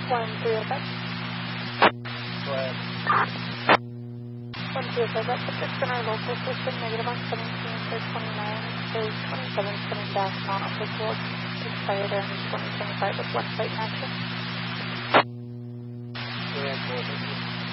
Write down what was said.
1-305. Go ahead. 1-305, that's in our local system, negative on 17-29, is 27 coming back, not applicable, expired in 2025 with one site matches.